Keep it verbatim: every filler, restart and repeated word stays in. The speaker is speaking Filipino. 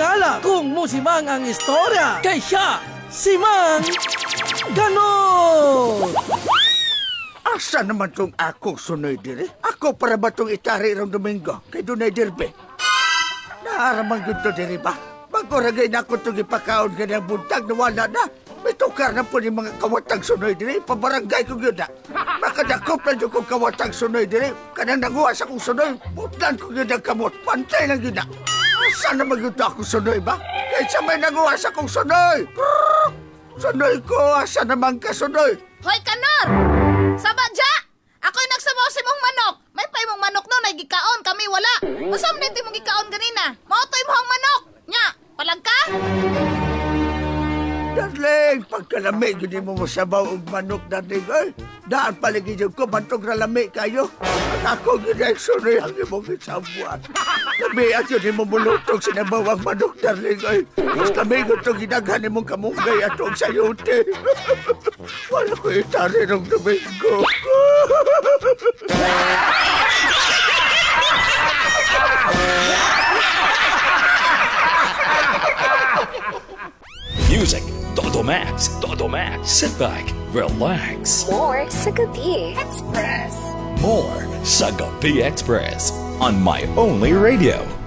tingala kung musimang ang istorya. Kay siya, si Mang Ganot! Asa naman tong akong sunoy diri? Ako para ba tong itari rong Domingo kay Dunay Dirbe? Naaraman yun to diri ba? Magkuragay na ako itong ipakaon ka ng buntag na wala na. May tukar na po ni mga kawatang sunoy diri. Pabarangay ko yun na. Makadakop na yun kong kawatang sunoy diri. Kanang nanguha sa kong sunoy. Putlan ko yun ang kamot. Pantay lang yun na. Saan naman yun ako sunoy ba? Kaysa may nanguha sa kong sunoy. Sunoy ko, asa naman ka sunoy? Hoy, Kanor! Sabadya! Ako'y nagsabaw si mong manok. May pay mong manok no, nagikaon kami wala. Masam na ito mong gikaon ganina. Mautoy mo ang manok. Nya, palag ka? Darling, pagkalamig, hindi mo masabaw ang manok, darling. Ay, daan paligid ko, mantog na lamig kayo. At ako, ginexonoy ang imong isabuan. Lami at yun, mo mulutog sinabaw ang manok, darling. Ay, mas lamig ito ginaghan mong kamunggay at ang sayote. Wala ko itari ng Domingo. Music, Todo Max, Todo Max. Sit back, relax. More sa Gabi Express. More sa Gabi Express on My Only Radio.